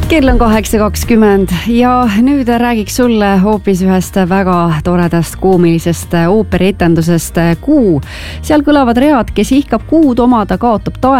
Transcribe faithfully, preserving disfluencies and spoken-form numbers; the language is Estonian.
Kell on kaheksa kakskümmend ja nüüd räägiks sulle hoopis ühest väga toredast koomilisest ooperietendusest Kuu. Seal kõlavad read, kes ihkab kuud omada, kaotab taeva.